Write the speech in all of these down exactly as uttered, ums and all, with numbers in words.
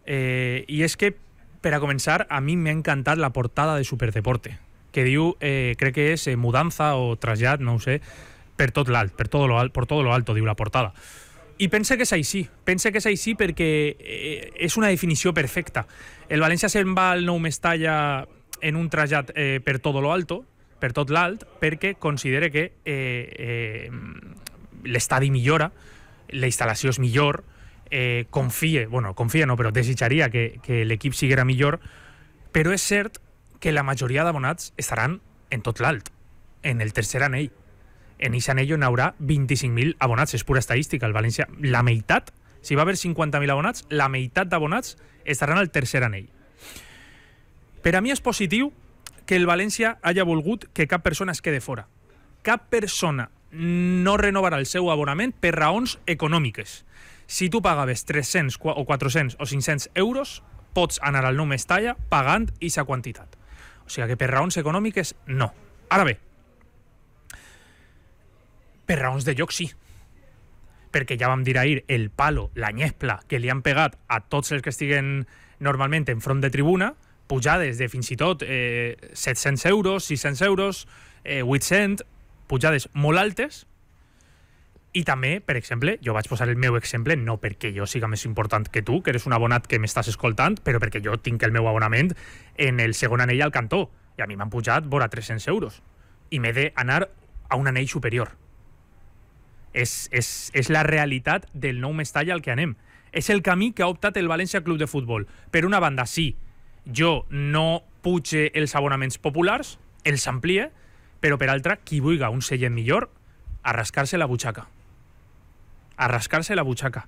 Eh, I és que, per a començar, a mi m'ha encantat la portada de Superdeporte, que diu, eh, crec que és eh, mudanza o trasllat, no ho sé, per tot l'alt, per todo lo, por todo lo alto, diu la portada. I pense que és així, pense que és així perquè eh, és una definició perfecta. El València se'n va al Nou Mestalla en un trasllat eh, per todo lo alto, per tot l'alt, perquè considera que eh, eh, l'estadi millora, la instal·lació és millor, eh, confie, bueno, confia no, però desitjaria que, que l'equip siguera millor, però és cert que la majoria d'abonats estaran en tot l'alt, en el tercer anell. En aquest anell hi haurà vint-i-cinc mil abonats, és pura estadística. El València, la meitat, si va haver cinquanta mil abonats, la meitat d'abonats estaran al tercer anell. Per a mi és positiu que el València hagi volgut que cap persona es quede fora. Cap persona no renovarà el seu abonament per raons econòmiques. Si tu pagaves tres-cents o quatre-cents o cinc-cents euros, pots anar al Nou Mestalla pagant aquesta quantitat. O sigui que per raons econòmiques, no. Ara bé, per raons de lloc sí, perquè ja vam dir ahir el palo, la nyespla que li han pegat a tots els que estiguen normalment en front de tribuna, pujades de fins i tot eh, set-cents euros, sis-cents euros, eh, vuit-cents, pujades molt altes. I també, per exemple, jo vaig posar el meu exemple, no perquè jo siga més important que tu, que eres un abonat que m'estàs escoltant, però perquè jo tinc el meu abonament en el segon anell al cantó, i a mi m'han pujat vora tres-cents euros, i m'he d'anar a un anell superior. És, és, és la realitat del Nou Mestalla al que anem. És el camí que ha optat el València Club de Futbol. Per una banda, sí, jo no puge els abonaments populars, els amplie, però per altra, qui vulgui un seient millor, a rascar-se la butxaca. A rascar-se la butxaca.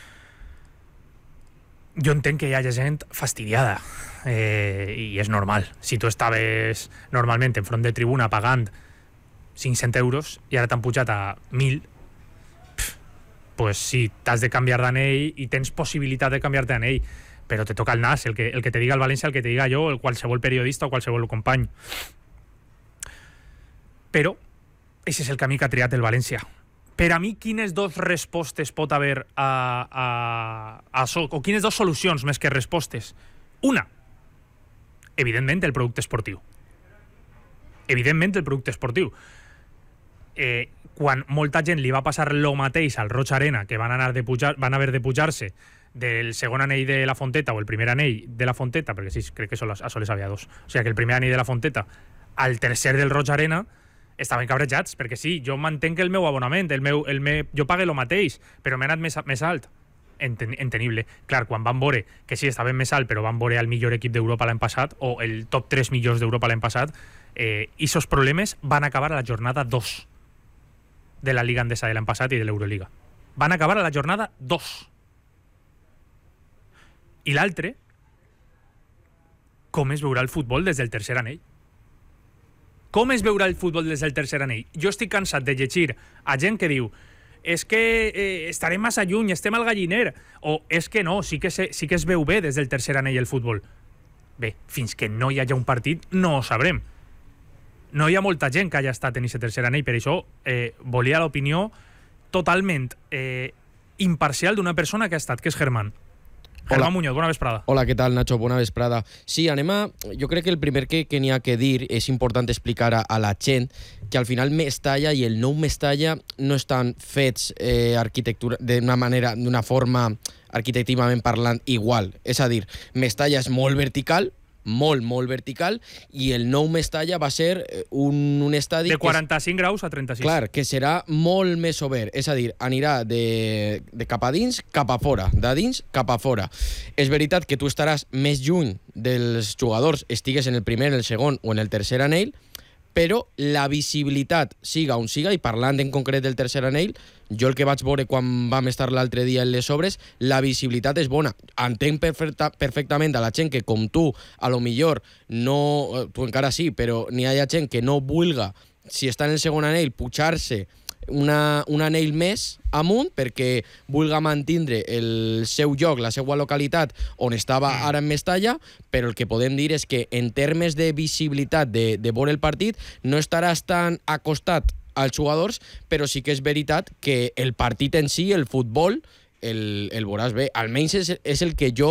Jo entenc que hi hagi gent fastidiada, eh, i és normal. Si tu estaves normalment en front de tribuna pagant cinc-cents euros i ara t'han pujat a mil, pues sí, t'has de canviar d'anell i tens possibilitat de canviar d'anell, però te toca el nas, el que, el que te diga el València, el que te diga jo, el qualsevol periodista o qualsevol company. Però aquest és el camí que ha triat el València. Per a mi, quines dos respostes pot haver a, a, a so, o quines dos solucions més que respostes? Una, evidentment, el producte esportiu. Evidentment, el producte esportiu. Eh, quan molta gent li va passar lo mateix al Roig Arena, que van, anar de pujar, van haver de pujar-se del segon anell de la Fonteta o el primer anell de la Fonteta, perquè sí, crec que a soles havia dos, o sigui que el primer anell de la Fonteta al tercer del Roig Arena, estaven cabrejats, perquè sí, jo mantenc el meu abonament, el meu, el meu, jo pague el mateix, però m'he anat més, més alt. Enten, entenible. Clar, quan van veure que sí, estaven més alt, però van veure el millor equip d'Europa l'any passat, o el top tres millors d'Europa l'any passat, eh, i esos problemes van acabar a la jornada dos de la Liga Endesa de l'any passat i de l'Euroliga. Van acabar a la jornada dos. I l'altre, com es veurà el futbol des del tercer anell? Com es veurà el futbol des del tercer anell? Jo estic cansat de llegir a gent que diu és que eh, estarem massa lluny, estem al galliner, o és que no, sí que, se, sí que es veu bé des del tercer anell el futbol. Bé, fins que no hi hagi un partit no ho sabrem. No hi ha molta gent que hagi estat en aquest tercer anell, per això eh, volia l'opinió totalment eh, imparcial d'una persona que ha estat, que és Germán. Germán Muñoz, bona vesprada. Hola, què tal, Nacho? Bona vesprada. Sí, anem a... Jo crec que el primer que, que n'hi ha que dir és important explicar a, a la gent que al final Mestalla i el Nou Mestalla no estan fets eh, arquitectura d'una manera, d'una forma arquitectivament parlant igual. És a dir, Mestalla és molt vertical, molt, molt vertical, i el Nou Mestalla va ser un, un estadi... De quaranta-cinc que, graus a trenta-sis. Clar, que serà molt més obert, és a dir, anirà de, de cap a dins cap a fora, de dins cap a fora. És veritat que tu estaràs més lluny dels jugadors, estigues en el primer, en el segon o en el tercer anell, però la visibilitat, siga on siga, i parlant en concret del tercer anell, jo el que vaig veure quan vam estar l'altre dia en les obres, la visibilitat és bona. Entenc perfecta, perfectament a la gent que, com tu, a lo millor no... Tu encara sí, però n'hi ha gent que no vulga, si està en el segon anell, pujar-se una, un anell més amunt perquè vulga mantindre el seu lloc, la seva localitat on estava ara en Mestalla, però el que podem dir és que en termes de visibilitat de, de veure el partit no estaràs tan acostat als jugadors, però sí que és veritat que el partit en si, el futbol, el, el veuràs bé. Almenys és, és el que jo